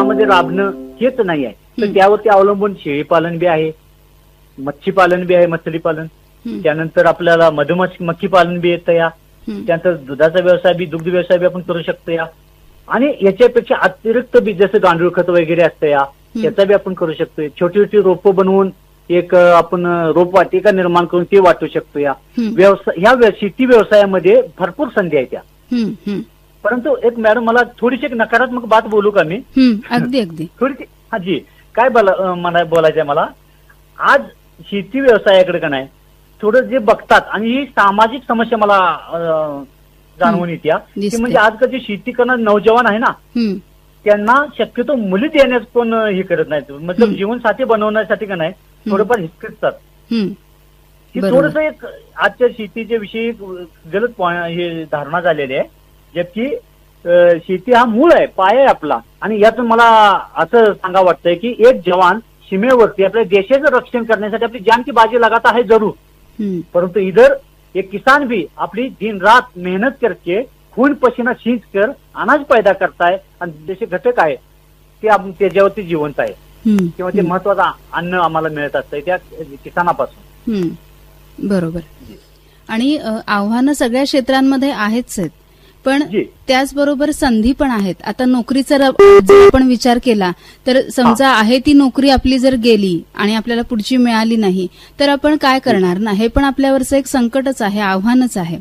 शेतामध्ये राबणं हेच नाही आहे, तर त्यावरती अवलंबून शेळीपालन बी आहे, मच्छी पालन बी आहे, मछली पालन, त्यानंतर आपल्याला मधुमक्खी पालन बी येतं या, त्यानंतर दुधाचा व्यवसाय बी, दुग्ध व्यवसाय बी आपण करू शकतो या, आणि याच्यापेक्षा अतिरिक्त बी जसं गांडूळ खत वगैरे असतं या, त्याचा बी आपण करू शकतोय. छोटी छोटी रोपं बनवून एक आपण रोपवाटिका निर्माण करून ते वाटू शकतो या. व्यवसाय ह्या शेती व्यवसायामध्ये भरपूर संधी आहेत त्या. परंतु एक मॅडम मला थोडीशी एक नकारात्मक बात बोलू का मी? अगदी अगदी थोडीशी. हा जी, काय मला बोलायचंय मला, आज शेती व्यवसायाकडे का नाही थोडं जे बघतात, आणि ही सामाजिक समस्या मला जाणवून येत्या की म्हणजे आजकालची शेती करणारे नौजवान आहे ना, त्यांना शक्यतो मुली देण्यास पण हे करत नाहीत, मतलब जीवनसाथी बनवण्यासाठी का नाही थोडंफार हिचकितात. ही थोडस एक आजच्या शेतीच्या विषयी गलत हे धारणा झालेली आहे, जबकी शेती हा मूळ आहे, पाया आहे आपला. आणि यातून मला असं सांगा वाटतंय की एक जवान सीमेवरती आपल्या देशाचं रक्षण करण्यासाठी आपली जान की बाजी लगाता है जरूर, परंतु इधर एक किसान भी अपनी दिन रात मेहनत करके खून पसीना सींच कर अनाज पैदा करताय, आणि जसे घटक आहे ते त्याच्यावरती जिवंत आहे, किंवा ते महत्वाचं अन्न आम्हाला मिळत असतंय त्या किसानापासून. बरोबर. आणि आव्हानं सगळ्या क्षेत्रांमध्ये आहेच आहेत, पण त्याचबरोबर संधी पण आहेत. आता नोकरीचा जर आपण विचार केला तर समजा आहे ती नोकरी आपली जर गेली आणि आपल्याला पुढची मिळाली नाही तर आपण काय करणार ना, हे पण आपल्यावरचं एक संकटच आहे, आव्हानच आहे.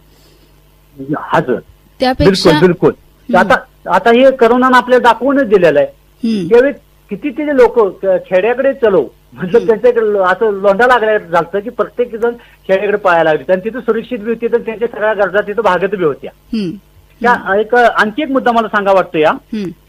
त्यापेक्षा बिलकुल. आता हे करोनानं आपल्याला दाखवूनच दिलेलं आहे. त्यावेळी किती ते लोक खेड्याकडे चलो म्हणजे त्यांच्याकडे असं लोंढा लागल्या झालं की प्रत्येक जण खेड्याकडे पळायला लागले, आणि तिथं सुरक्षित बी होती, तर त्यांच्या सगळ्या गरजा तिथं भागत बी होत्या. त्या एक आणखी एक मुद्दा मला सांगा वाटतो या,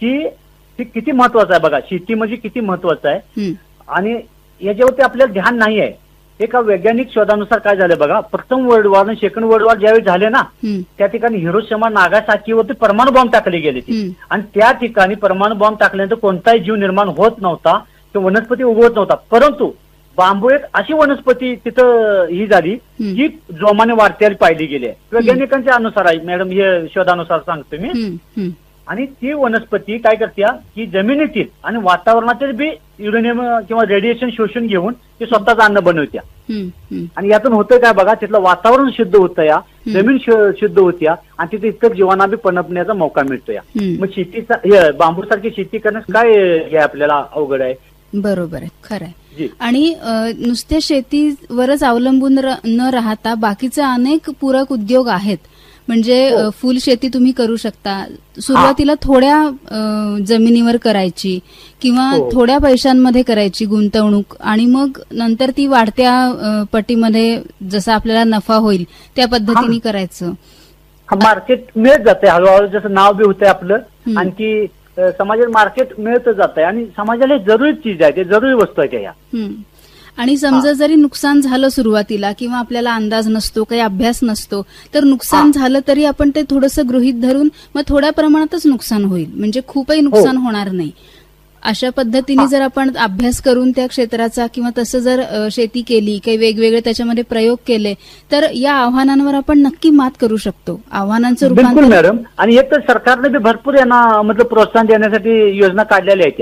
की किती महत्वाचा आहे बघा, शेती म्हणजे किती महत्वाचं आहे, आणि याच्यावरती आपल्याला ध्यान नाही आहे. एका वैज्ञानिक शोधानुसार काय झालं बघा, प्रथम वर्ल्ड वॉर आणि सेकंड वर्ल्ड वॉर ज्यावेळी झाले ना, त्या ठिकाणी हिरोशिमा नागासाकीवरती परमाणु बॉम्ब टाकले गेले ते, आणि त्या ठिकाणी परमाणु बॉम्ब टाकल्यानंतर कोणताही जीव निर्माण होत नव्हता, तो वनस्पती उगवत नव्हता. परंतु बांबू एक अशी वनस्पती तिथं ही झाली जी जोमाने वाढत्याला पाहिली गेली आहे, वैज्ञानिकांच्या अनुसार आहे मॅडम, हे शोधानुसार सांगतो मी. आणि ती वनस्पती काय करते की जमिनीतील आणि वातावरणातील बी युरेनियम किंवा रेडिएशन शोषून घेऊन ते स्वतःच अन्न बनवत्या, आणि यातून होतं काय बघा, तिथलं वातावरण शुद्ध होतं या, जमीन शुद्ध होत्या, आणि तिथे इतकं जीवांना बी पनपण्याचा मौका मिळतो या. मग शेतीचा बांबूसारखी शेती करण्यास काय हे आपल्याला अवघड आहे. बरोबर आहे, खरं आहे. आणि नुसत्या शेतीवरच अवलंबून न राहता बाकीचे अनेक पूरक उद्योग आहेत. म्हणजे फुल शेती तुम्ही करू शकता, सुरुवातीला थोड्या जमिनीवर करायची किंवा थोड्या पैशांमध्ये करायची गुंतवणूक, आणि मग नंतर ती वाढत्या पटीमध्ये जसा आपल्याला नफा होईल त्या पद्धतीने करायचं. मार्केट मिळत जाते हळूहळू, जसं नाव बी होतंय आपलं, आणखी समाजात मार्केट मिळत जात आहे, आणि समाजाला जरुरी चीज आहे, ते जरुरी वस्तू आहे त्या. आणि समजा जरी नुकसान झालं सुरुवातीला, किंवा आपल्याला अंदाज नसतो, काही अभ्यास नसतो, तर नुकसान झालं तरी आपण ते थोडंसं गृहीत धरून मग थोड्या प्रमाणातच नुकसान होईल, म्हणजे खूपही नुकसान होणार नाही. अशा पद्धतीने जर आपण अभ्यास करून त्या क्षेत्राचा किंवा तसं जर शेती केली, काही वेगवेगळे त्याच्यामध्ये प्रयोग केले, तर या आव्हानांवर आपण नक्की मात करू शकतो. आव्हानांचं रूपांतर मॅडम, आणि एक तर सरकारने बी भरपूर यांना मतलब प्रोत्साहन देण्यासाठी योजना काढलेल्या आहेत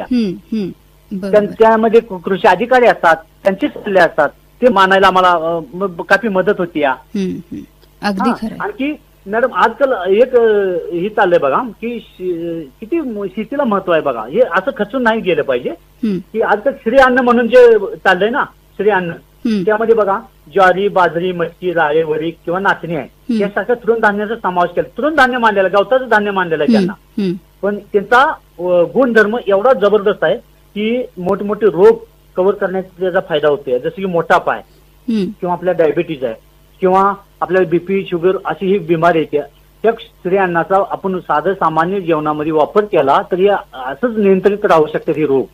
त्या. त्यामध्ये कृषी अधिकारी असतात, त्यांचे सल्ले असतात, ते मानायला आम्हाला काफी मदत होती या. अगदी खरं. आणखी मॅडम आजकाल एक हे चाललंय बघा की किती शेतीला महत्व आहे बघा, हे असं खचून नाही गेलं पाहिजे. की आजकाल श्री अन्न म्हणून जे चाललंय ना, श्री अन्न, त्यामध्ये बघा ज्वारी, बाजरी, मटकी, राळे, वरी किंवा नाचणी आहे, यासारख्या तृणधान्याचा समावेश केला. तृणधान्य मानलेला, गवताचं धान्य मानलेलं आहे त्यांना, पण त्यांचा गुणधर्म एवढा जबरदस्त आहे की मोठमोठे रोग कव्हर करण्याचा त्याचा फायदा होतोय, जसं की मोटापा आहे, किंवा आपल्या डायबिटीज आहे, किंवा आपल्याला बीपी, शुगर अशी ही बिमारी येते. त्या श्री अन्नाचा आपण साधं सामान्य जेवणामध्ये वापर केला तरी असंच नियंत्रित राहू शकतात हे रोग.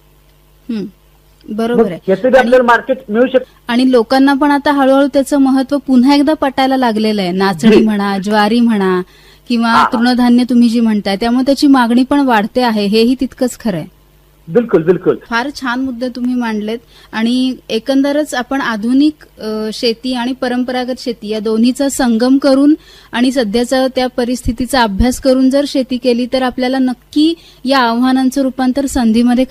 बरोबर आहे. याचं आपल्याला मार्केट मिळू शकतं, आणि लोकांना पण आता हळूहळू त्याचं महत्व पुन्हा एकदा पटायला लागलेलं आहे. नाचणी म्हणा, ज्वारी म्हणा, किंवा तृणधान्य तुम्ही जी म्हणताय, त्यामुळे त्याची मागणी पण वाढते आहे, हेही तितकंच खरं आहे. बिलकुल बिलकुल. फार छान मुद्दे तुम्ही मांडलेत, आणि एकंदरच आपण आधुनिक शेती आणि परंपरागत शेती या दोन्हीचा संगम करून आणि सध्याचा त्या परिस्थितीचा अभ्यास करून जर शेती केली तर आपल्याला नक्की या आव्हानांचं रूपांतर संधीमध्ये